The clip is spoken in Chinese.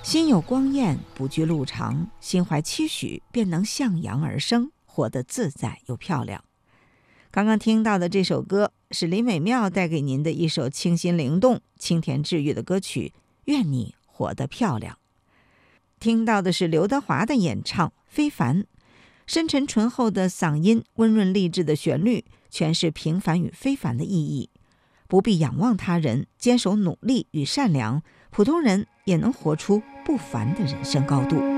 心有光焰，不惧路长，心怀期许，便能向阳而生，活得自在又漂亮。刚刚听到的这首歌是林美妙带给您的一首清新灵动、清甜治愈的歌曲《愿你活得漂亮》。听到的是刘德华的演唱《非凡》，深沉醇厚的嗓音，温润励志的旋律，诠释平凡与非凡的意义。不必仰望他人，坚守努力与善良，普通人也能活出不凡的人生高度。